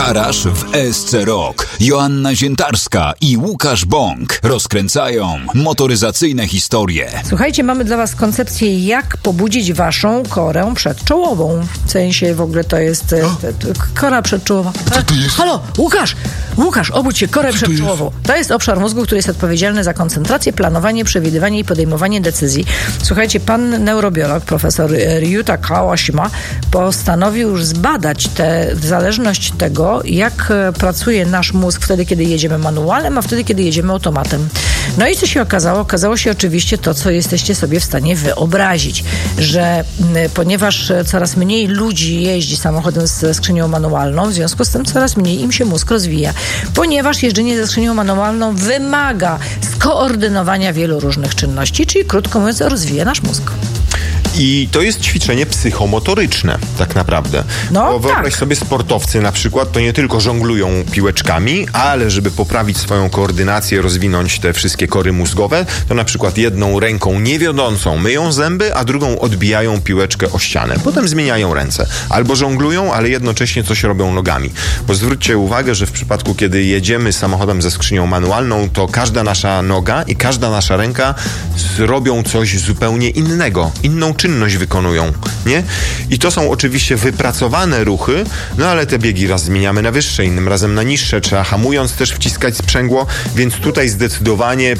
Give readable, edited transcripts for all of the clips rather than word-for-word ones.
Garaż w ESC Rock. Joanna Ziętarska i Łukasz Bąk rozkręcają motoryzacyjne historie. Słuchajcie, mamy dla was koncepcję, jak pobudzić waszą korę przedczołową. W sensie w ogóle to jest kora przedczołowa. Co to jest? Halo, Łukasz, obudź się, korę przedczołową. To jest obszar mózgu, który jest odpowiedzialny za koncentrację, planowanie, przewidywanie i podejmowanie decyzji. Słuchajcie, pan neurobiolog, profesor Ryuta Kawashima, postanowił już zbadać tę zależność tego, jak pracuje nasz mózg wtedy, kiedy jedziemy manualem, a wtedy, kiedy jedziemy automatem. No i co się okazało? Okazało się oczywiście to, co jesteście sobie w stanie wyobrazić, że ponieważ coraz mniej ludzi jeździ samochodem ze skrzynią manualną, w związku z tym coraz mniej im się mózg rozwija. Ponieważ jeżdżenie ze skrzynią manualną wymaga skoordynowania wielu różnych czynności, czyli krótko mówiąc rozwija nasz mózg. I to jest ćwiczenie psychomotoryczne, tak naprawdę. No, bo wyobraź tak. sobie, sportowcy na przykład to nie tylko żonglują piłeczkami, ale żeby poprawić swoją koordynację, rozwinąć te wszystkie kory mózgowe, to na przykład jedną ręką niewiodącą myją zęby, a drugą odbijają piłeczkę o ścianę. Potem zmieniają ręce. Albo żonglują, ale jednocześnie coś robią nogami. Bo zwróćcie uwagę, że w przypadku, kiedy jedziemy samochodem ze skrzynią manualną, to każda nasza noga i każda nasza ręka robią coś zupełnie innego. Inną czynność wykonują, nie? I to są oczywiście wypracowane ruchy, no ale te biegi raz zmieniamy na wyższe, innym razem na niższe. Trzeba hamując też wciskać sprzęgło, więc tutaj zdecydowanie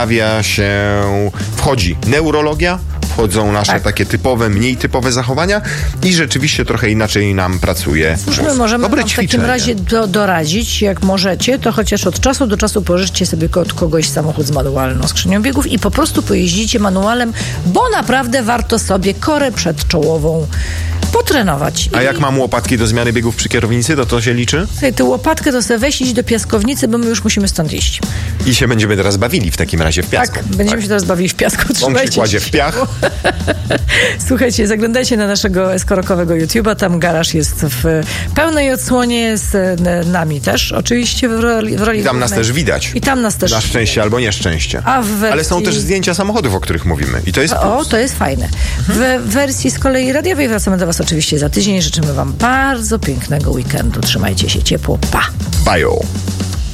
wchodzi neurologia, wchodzą nasze takie typowe, mniej typowe zachowania i rzeczywiście trochę inaczej nam pracuje. Cóż, my możemy Dobre wam w ćwiczenie. takim razie doradzić, jak możecie, to chociaż od czasu do czasu pożyczcie sobie od kogoś samochód z manualną skrzynią biegów i po prostu pojeździcie manualem, bo naprawdę warto sobie korę przedczołową potrenować. A jak mam łopatki do zmiany biegów przy kierownicy, to się liczy? Słuchaj, tę łopatkę to sobie weź iść do piaskownicy, bo my już musimy stąd iść. I się będziemy teraz bawili w takim razie w piasku. Tak, będziemy się teraz bawili w piasku. On Trzymajcie kładzie się. w piach. Słuchajcie, zaglądajcie na naszego eskorokowego YouTube'a, tam garaż jest w pełnej odsłonie z nami też, oczywiście w roli I tam nas głównej. też widać. I tam nas też. Na szczęście albo nieszczęście. A w wersji... Ale są też zdjęcia samochodów, o których mówimy. I to jest plus. to jest fajne. W wersji z kolei radiowej wracamy do was oczywiście za tydzień. Życzymy wam bardzo pięknego weekendu. Trzymajcie się ciepło. Pa! Bajo.